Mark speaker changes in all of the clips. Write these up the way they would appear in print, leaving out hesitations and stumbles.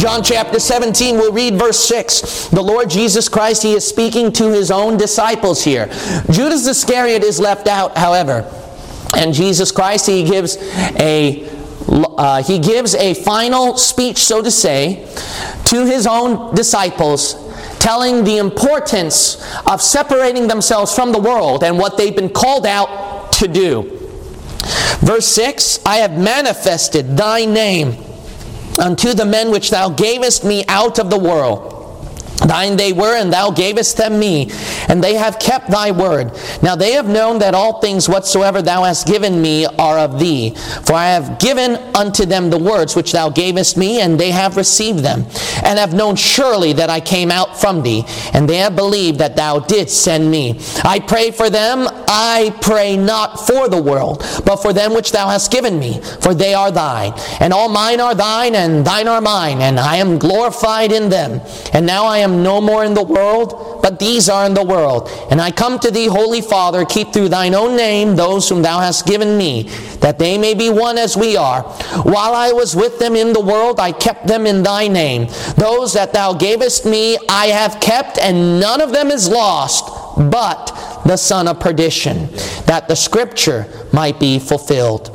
Speaker 1: John chapter 17, we'll read verse 6. The Lord Jesus Christ, He is speaking to His own disciples here. Judas Iscariot is left out, however. And Jesus Christ, He gives a final speech, so to say, to His own disciples, telling the importance of separating themselves from the world and what they've been called out to do. Verse 6, I have manifested Thy name unto the men which Thou gavest me out of the world. Thine they were, and Thou gavest them me, and they have kept Thy word. Now they have known that all things whatsoever Thou hast given me are of Thee. For I have given unto them the words which Thou gavest me, and they have received them, and have known surely that I came out from Thee, and they have believed that Thou didst send me. I pray for them, I pray not for the world, but for them which Thou hast given me, for they are Thine. And all mine are Thine, and Thine are mine, and I am glorified in them. And now I am no more in the world, but these are in the world. And I come to Thee, Holy Father, keep through Thine own name those whom Thou hast given me, that they may be one as we are. While I was with them in the world, I kept them in Thy name. Those that Thou gavest me, I have kept, and none of them is lost, but the son of perdition, that the Scripture might be fulfilled.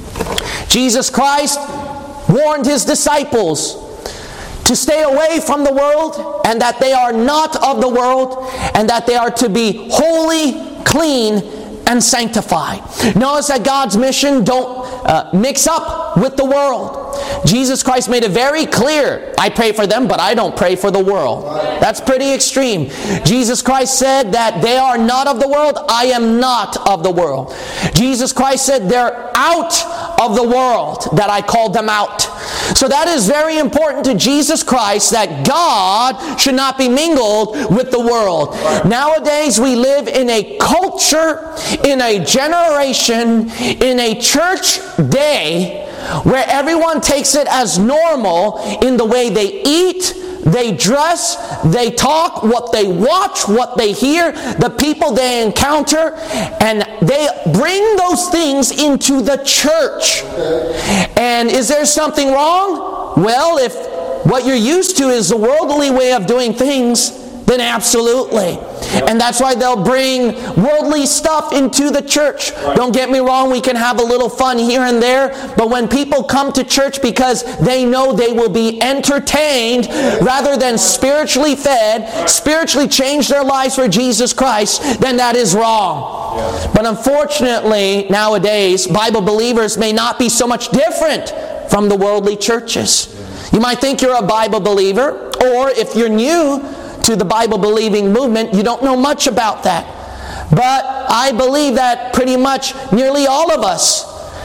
Speaker 1: Jesus Christ warned His disciples to stay away from the world, and that they are not of the world, and that they are to be holy, clean, and sanctified. Notice that God's mission don't mix up with the world. Jesus Christ made it very clear, I pray for them, but I don't pray for the world. That's pretty extreme. Jesus Christ said that they are not of the world, I am not of the world. Jesus Christ said they're out of the world, that I called them out. So that is very important to Jesus Christ, that God should not be mingled with the world. Nowadays we live in a culture, in a generation, in a church day where everyone takes it as normal in the way they eat, they dress, they talk, what they watch, what they hear, the people they encounter, and they bring those things into the church. And is there something wrong? Well, if what you're used to is the worldly way of doing things, then absolutely. And that's why they'll bring worldly stuff into the church. Don't get me wrong, we can have a little fun here and there, but when people come to church because they know they will be entertained rather than spiritually fed, spiritually change their lives for Jesus Christ, then that is wrong. But unfortunately, nowadays, Bible believers may not be so much different from the worldly churches. You might think you're a Bible believer, or if you're new to the Bible-believing movement, you don't know much about that. But I believe that pretty much nearly all of us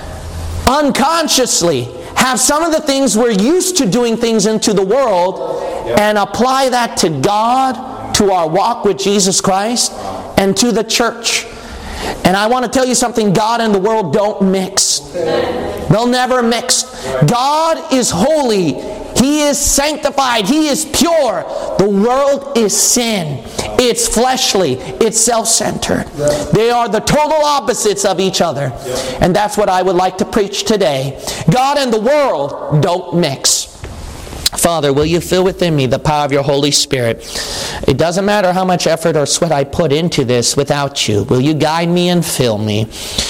Speaker 1: unconsciously have some of the things we're used to doing things into the world and apply that to God, to our walk with Jesus Christ, and to the church. And I want to tell you something, God and the world don't mix. They'll never mix. God is holy. He is sanctified. He is pure. The world is sin. It's fleshly. It's self-centered. They are the total opposites of each other. And that's what I would like to preach today. God and the world don't mix. Father, will you fill within me the power of your Holy Spirit? It doesn't matter how much effort or sweat I put into this without you. Will you guide me and fill me?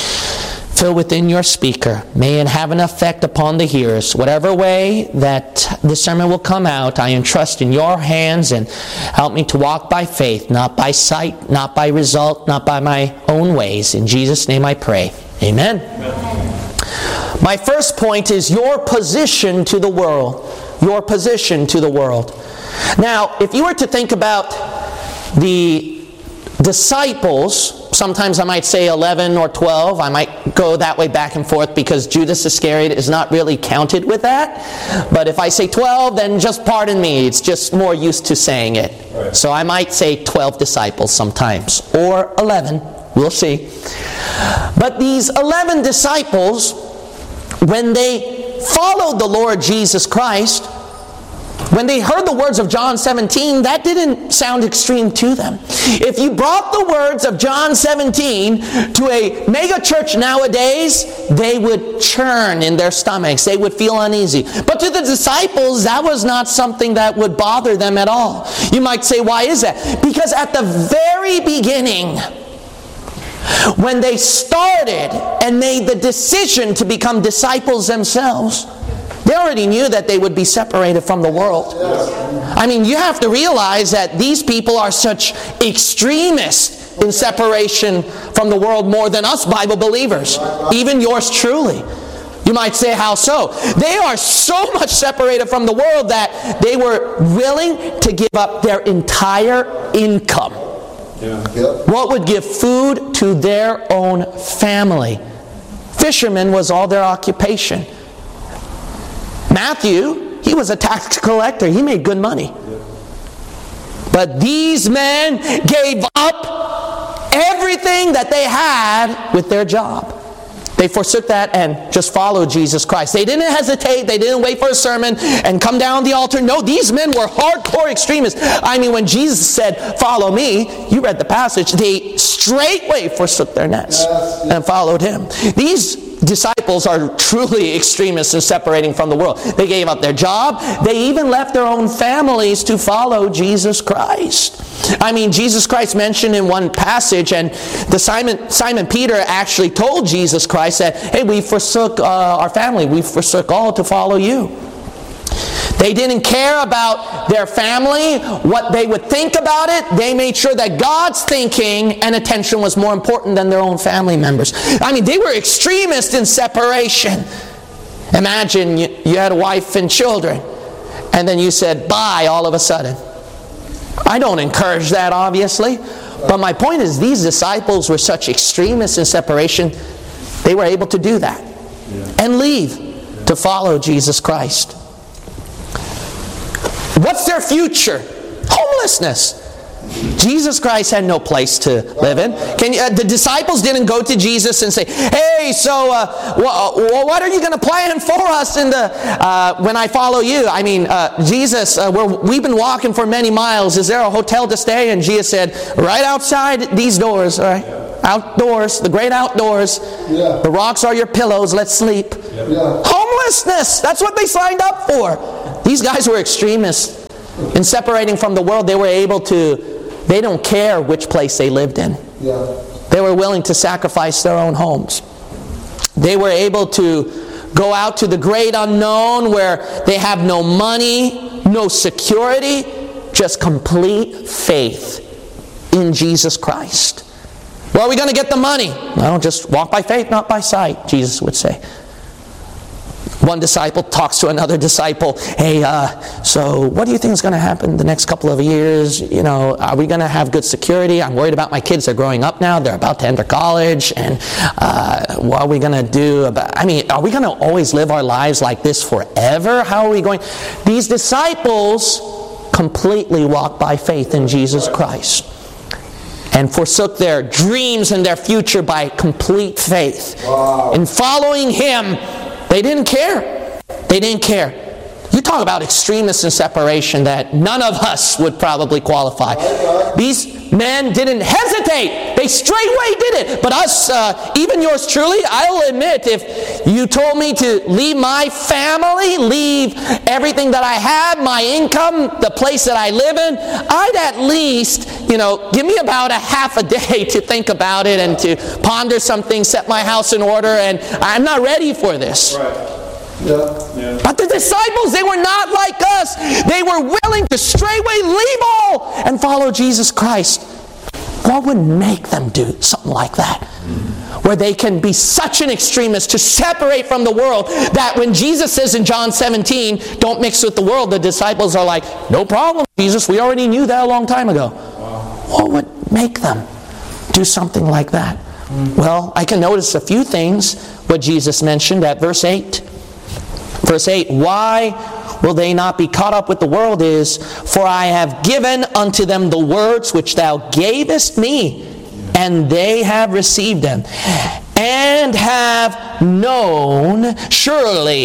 Speaker 1: Fill within your speaker. May it have an effect upon the hearers. Whatever way that the sermon will come out, I entrust in your hands, and help me to walk by faith, not by sight, not by result, not by my own ways. In Jesus' name I pray. Amen. My first point is your position to the world. Your position to the world. Now, if you were to think about the disciples, sometimes I might say 11 or 12. I might go that way back and forth because Judas Iscariot is not really counted with that. But if I say 12, then just pardon me. It's just more used to saying it. Right. So I might say 12 disciples sometimes, or 11. We'll see. But these 11 disciples, when they followed the Lord Jesus Christ, When they heard the words of John 17, that didn't sound extreme to them. If you brought the words of John 17 to a mega church nowadays, they would churn in their stomachs. They would feel uneasy. But to the disciples, that was not something that would bother them at all. You might say, why is that? Because at the very beginning, when they started and made the decision to become disciples themselves, they already knew that they would be separated from the world. I mean, you have to realize that these people are such extremists in separation from the world more than us Bible believers. Even yours truly. You might say, how so? They are so much separated from the world that they were willing to give up their entire income. What would give food to their own family? Fishermen was all their occupation. Matthew, he was a tax collector. He made good money. But these men gave up everything that they had with their job. They forsook that and just followed Jesus Christ. They didn't hesitate. They didn't wait for a sermon and come down the altar. No, these men were hardcore extremists. I mean, when Jesus said, follow me, you read the passage, they straightway forsook their nets and followed him. These disciples are truly extremists in separating from the world. They gave up their job. They even left their own families to follow Jesus Christ. I mean, Jesus Christ mentioned in one passage, and Simon Peter actually told Jesus Christ that, hey, we forsook our family. We forsook all to follow you. They didn't care about their family, what they would think about it. They made sure that God's thinking and attention was more important than their own family members. I mean, they were extremists in separation. Imagine you had a wife and children, and then you said, bye, all of a sudden. I don't encourage that, obviously. But my point is, these disciples were such extremists in separation, they were able to do that and leave to follow Jesus Christ. What's their future? Homelessness. Jesus Christ had no place to live in. The disciples didn't go to Jesus and say, hey, so what are you going to plan for us in when I follow you? I mean, Jesus, we've been walking for many miles. Is there a hotel to stay? And Jesus said, right outside these doors, all right? Outdoors, the great outdoors. Yeah. The rocks are your pillows. Let's sleep. Yeah. Homelessness. That's what they signed up for. These guys were extremists. In separating from the world, they were able to, they don't care which place they lived in. Yeah. They were willing to sacrifice their own homes. They were able to go out to the great unknown where they have no money, no security, just complete faith in Jesus Christ. Where are we going to get the money? Well, just walk by faith, not by sight, Jesus would say. One disciple talks to another disciple, hey, so what do you think is going to happen the next couple of years? You know, are we going to have good security? I'm worried about my kids. They're growing up now. They're about to enter college. And what are we going to do about, are we going to always live our lives like this forever? How are we going? These disciples completely walked by faith in Jesus Christ and forsook their dreams and their future by complete faith. Wow. In following Him, they didn't care. They didn't care. You talk about extremists in separation that none of us would probably qualify. These men didn't hesitate. They straightway did it. But us, even yours truly, I'll admit, if you told me to leave my family, leave everything that I have, my income, the place that I live in, I'd at least, give me about a half a day to think about it and to ponder some things, set my house in order, and I'm not ready for this. Right. Yeah. But the disciples, they were not like us. They were willing to straightway leave all and follow Jesus Christ. What would make them do something like that? Where they can be such an extremist to separate from the world that when Jesus says in John 17, don't mix with the world, the disciples are like, no problem, Jesus, we already knew that a long time ago. Wow. What would make them do something like that? Well, I can notice a few things what Jesus mentioned at verse 8. Verse 8, why will they not be caught up with the world is, for I have given unto them the words which thou gavest me, and they have received them, and have known surely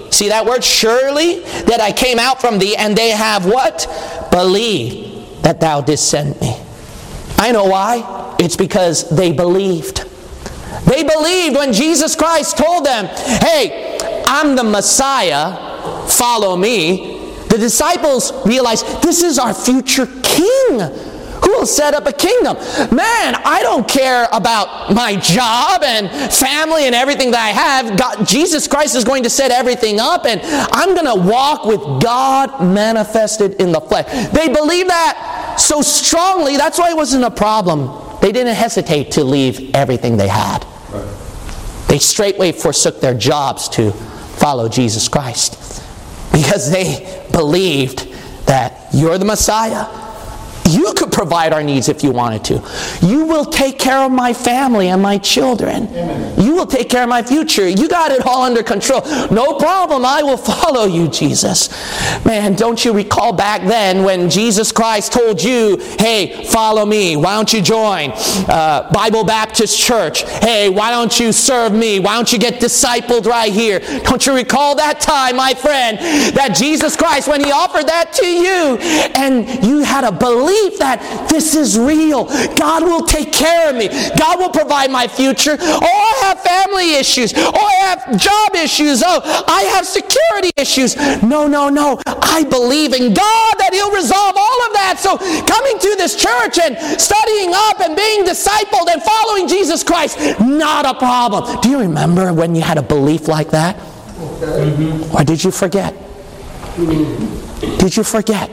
Speaker 1: See that word? Surely that I came out from thee, and they have what? Believed that thou didst send me. I know why. It's because they believed. They believed when Jesus Christ told them, hey, I'm the Messiah, follow me. The disciples realized, this is our future king who will set up a kingdom. Man, I don't care about my job and family and everything that I have. Jesus Christ is going to set everything up, and I'm going to walk with God manifested in the flesh. They believed that so strongly, that's why it wasn't a problem. They didn't hesitate to leave everything they had. They straightway forsook their jobs to follow Jesus Christ, because they believed that you're the Messiah. You could provide our needs if you wanted to. You will take care of my family and my children. Amen. You will take care of my future. You got it all under control. No problem. I will follow you, Jesus. Man, don't you recall back then when Jesus Christ told you, hey, follow me. Why don't you join Bible Baptist Church? Hey, why don't you serve me? Why don't you get discipled right here? Don't you recall that time, my friend, that Jesus Christ, when He offered that to you, and you had a belief that this is real. God will take care of me. God will provide my future. Oh, I have family issues. Oh, I have job issues. Oh, I have security issues. No. I believe in God that He'll resolve all of that. So coming to this church and studying up and being discipled and following Jesus Christ, not a problem. Do you remember when you had a belief like that? Mm-hmm. Or did you forget? Did you forget?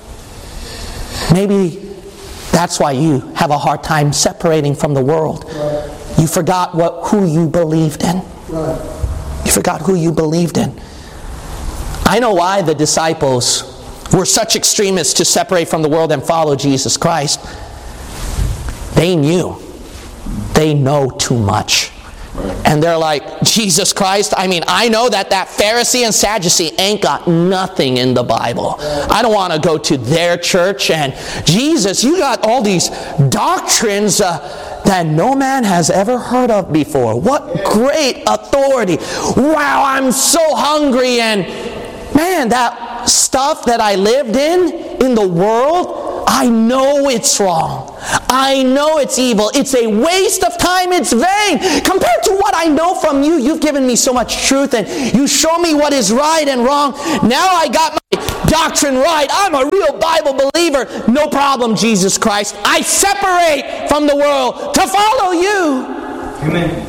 Speaker 1: Maybe that's why you have a hard time separating from the world. Right. You forgot who you believed in. Right. You forgot who you believed in. I know why the disciples were such extremists to separate from the world and follow Jesus Christ. They knew. They know too much. And they're like, Jesus Christ, I know that Pharisee and Sadducee ain't got nothing in the Bible. I don't want to go to their church. And Jesus, you got all these doctrines that no man has ever heard of before. What great authority. Wow, I'm so hungry. And man, that stuff that I lived in the world, I know it's wrong. I know it's evil. It's a waste of time. It's vain. Compared to what I know from you, you've given me so much truth, and you show me what is right and wrong. Now I got my doctrine right. I'm a real Bible believer. No problem, Jesus Christ. I separate from the world to follow you. Amen.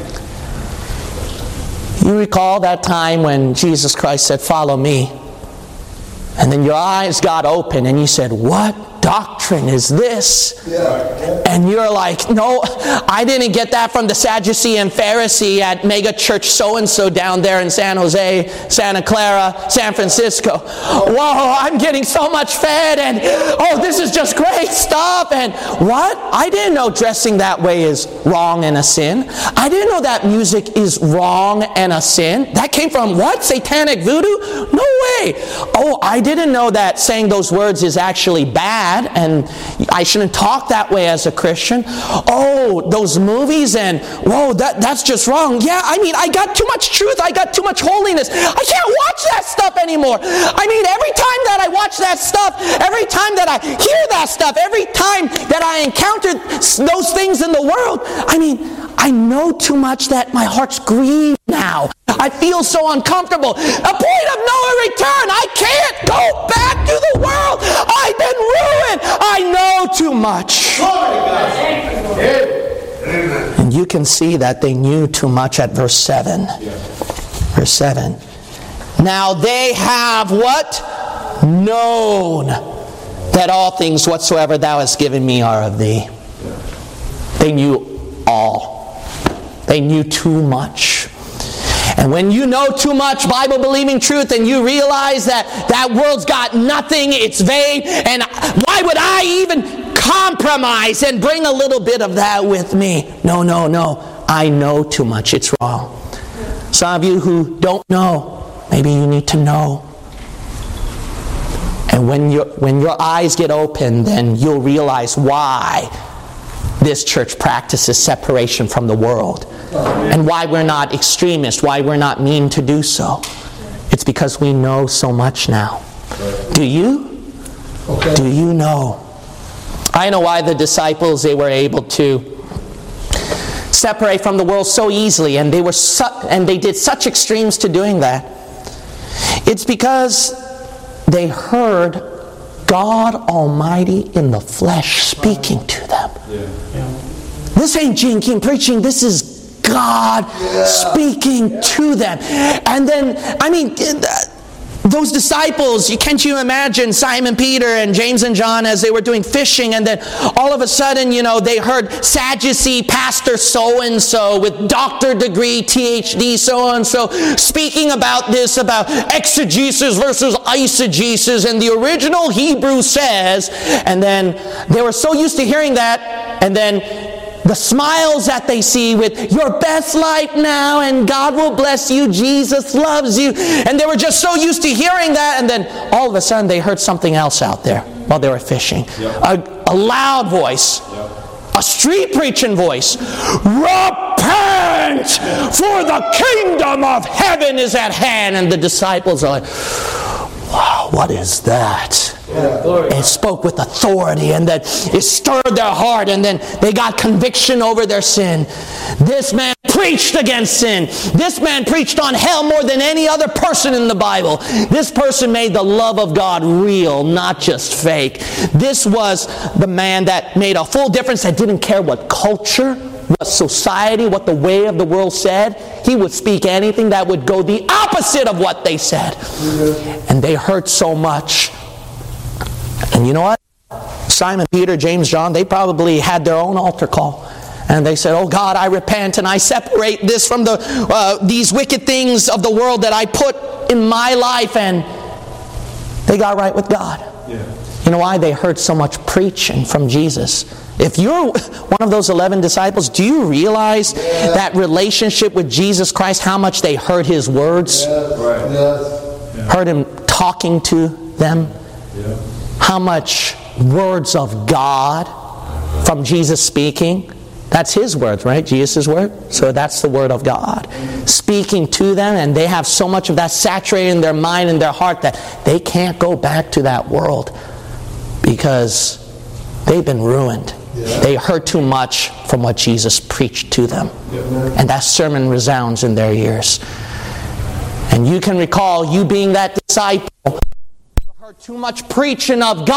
Speaker 1: You recall that time when Jesus Christ said, follow me. And then your eyes got open and you said, what doctrine is this? Yeah. And you're like, no, I didn't get that from the Sadducee and Pharisee at Mega Church so-and-so down there in San Jose, Santa Clara, San Francisco. Whoa, I'm getting so much fed, and oh, this is just great stuff. And what? I didn't know dressing that way is wrong and a sin. I didn't know that music is wrong and a sin. That came from what? Satanic voodoo? No way. Oh, I didn't know that saying those words is actually bad, and I shouldn't talk that way as a Christian. Oh, those movies, and whoa, that's just wrong. Yeah, I got too much truth. I got too much holiness. I can't watch that stuff anymore. Every time that I watch that stuff, every time that I hear that stuff, every time that I encounter those things in the world, I know too much that my heart's grieved now. I feel so uncomfortable. A point of no return. I can't go back to the world. I've been ruined. I know too much. And you can see that they knew too much at verse 7. Verse 7. Now they have what? Known that all things whatsoever thou hast given me are of thee. They knew all. They knew too much. And when you know too much Bible-believing truth and you realize that world's got nothing, it's vain, and why would I even compromise and bring a little bit of that with me? No. I know too much. It's wrong. Some of you who don't know, maybe you need to know. And when your eyes get open, then you'll realize why this church practices separation from the world, and why we're not extremists, why we're not mean to do so. It's It's because we know so much now. Do you?
Speaker 2: Okay.
Speaker 1: Do you know? I know why the disciples, they were able to separate from the world so easily, and they did such extremes to doing that. It's because they heard God Almighty in the flesh speaking to them. This ain't Gene King preaching, this is God speaking to them. And then, those disciples, can't you imagine Simon Peter and James and John as they were doing fishing, and then all of a sudden, they heard Sadducee pastor so-and-so with doctor degree, THD so-and-so, speaking about exegesis versus eisegesis, and the original Hebrew says, and then they were so used to hearing that, and then the smiles that they see with your best life now and God will bless you, Jesus loves you. And they were just so used to hearing that, and then all of a sudden they heard something else out there while they were fishing. A loud voice, a street preaching voice. Repent, for the kingdom of heaven is at hand. And the disciples are like, wow, what is that? It spoke with authority, and that it stirred their heart, and then they got conviction over their sin. This man preached against sin. This man preached on hell more than any other person in the Bible. This person made the love of God real, not just fake. This was the man that made a full difference, that didn't care what culture, what society, what the way of the world said. He would speak anything that would go the opposite of what they said. And they heard so much. And you know what? Simon, Peter, James, John, they probably had their own altar call. And they said, oh God, I repent and I separate this from these wicked things of the world that I put in my life. And they got right with God. You know why? They heard so much preaching from Jesus. If you're one of those 11 disciples, do you realize that relationship with Jesus Christ, how much they heard His words? Heard Him talking to them? How much words of God from Jesus speaking? That's His words, right? Jesus' word. So that's the word of God. Speaking to them, and they have so much of that saturated in their mind and their heart that they can't go back to that world because they've been ruined. They heard too much from what Jesus preached to them. And that sermon resounds in their ears. And you can recall you being that disciple, you heard too much preaching of God.